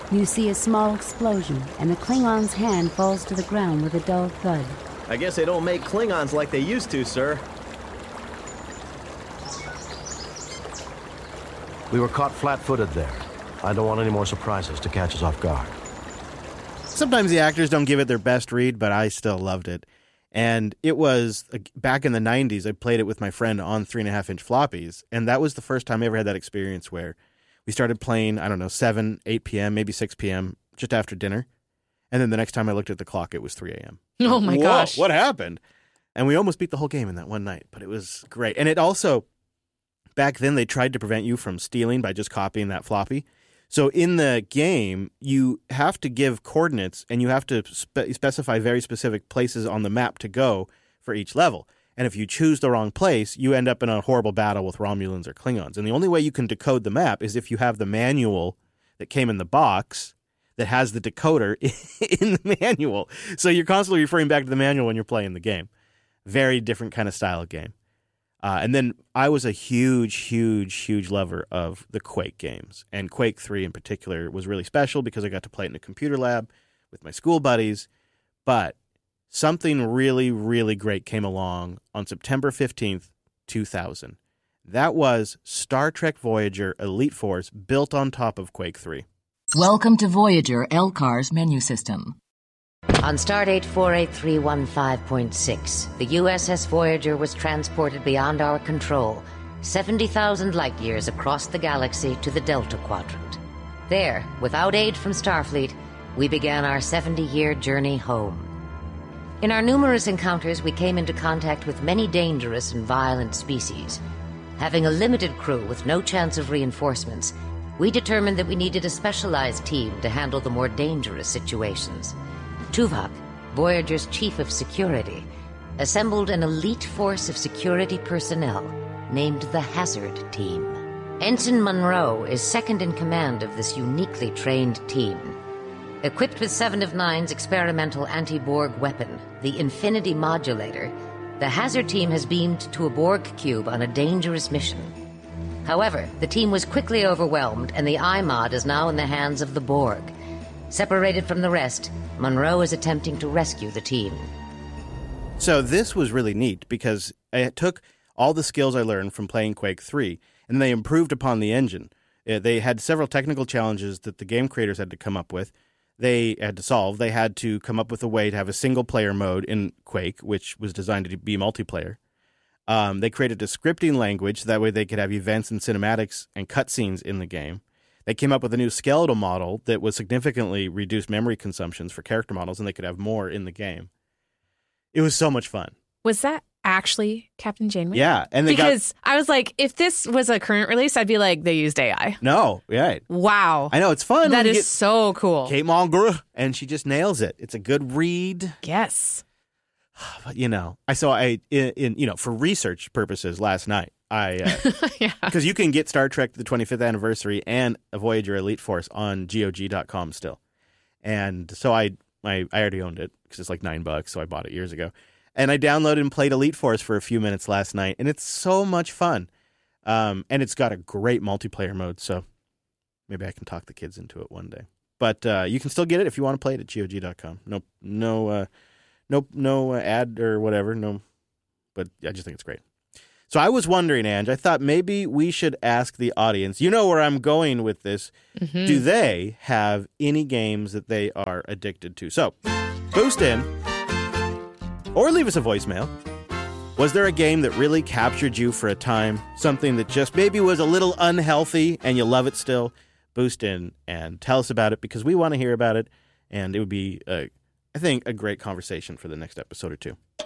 You see a small explosion, and the Klingon's hand falls to the ground with a dull thud. I guess they don't make Klingons like they used to, sir. We were caught flat-footed there. I don't want any more surprises to catch us off guard. Sometimes the actors don't give it their best read, but I still loved it. And it was, back in the 90s, I played it with my friend on 3.5-inch floppies, and that was the first time I ever had that experience where we started playing, 7, 8 p.m., maybe 6 p.m., just after dinner. And then the next time I looked at the clock, it was 3 a.m. Oh, my gosh. What happened? And we almost beat the whole game in that one night, but it was great. And it also, back then, they tried to prevent you from stealing by just copying that floppy. So in the game, you have to give coordinates, and you have to specify very specific places on the map to go for each level. And if you choose the wrong place, you end up in a horrible battle with Romulans or Klingons. And the only way you can decode the map is if you have the manual that came in the box that has the decoder in the manual. So you're constantly referring back to the manual when you're playing the game. Very different kind of style of game. And then I was a huge lover of the Quake games. And Quake 3 in particular was really special because I got to play it in a computer lab with my school buddies. But something really, really great came along on September 15th, 2000. That was Star Trek Voyager Elite Force built on top of Quake 3. Welcome to Voyager LCAR's menu system. On Stardate 48315.6, the USS Voyager was transported beyond our control, 70,000 light-years across the galaxy to the Delta Quadrant. There, without aid from Starfleet, we began our 70-year journey home. In our numerous encounters, we came into contact with many dangerous and violent species. Having a limited crew with no chance of reinforcements, we determined that we needed a specialized team to handle the more dangerous situations. Tuvok, Voyager's chief of security, assembled an elite force of security personnel named the Hazard Team. Ensign Monroe is second in command of this uniquely trained team. Equipped with 7 of 9's experimental anti-Borg weapon, the Infinity Modulator, the Hazard Team has beamed to a Borg cube on a dangerous mission. However, the team was quickly overwhelmed, and the iMod is now in the hands of the Borg. Separated from the rest, Monroe is attempting to rescue the team. So this was really neat because I took all the skills I learned from playing Quake 3, and they improved upon the engine. They had several technical challenges that the game creators had to come up with. They had to solve. They had to come up with a way to have a single-player mode in Quake, which was designed to be multiplayer. They created a scripting language, so that way they could have events and cinematics and cutscenes in the game. They came up with a new skeletal model that would significantly reduce memory consumptions for character models, and they could have more in the game. It was so much fun. Was that actually Captain Janeway? Yeah. And because I was like, if this was a current release, I'd be like, they used AI. No, right. Wow. I know, it's fun. That is so cool. Kate Mulgrew, and she just nails it. It's a good read. Yes. But, for research purposes last night, because you can get Star Trek the 25th anniversary and a Voyager Elite Force on GOG.com still. And so I already owned it because it's like $9, so I bought it years ago. And I downloaded and played Elite Force for a few minutes last night, and it's so much fun. And it's got a great multiplayer mode, so maybe I can talk the kids into it one day. But you can still get it if you want to play it at GOG.com. No ad or whatever. No, but I just think it's great. So I was wondering, Ange, I thought maybe we should ask the audience, you know where I'm going with this. Mm-hmm. Do they have any games that they are addicted to? So boost in or leave us a voicemail. Was there a game that really captured you for a time? Something that just maybe was a little unhealthy and you love it still? Boost in and tell us about it because we want to hear about it. And it would be, I think, a great conversation for the next episode or two.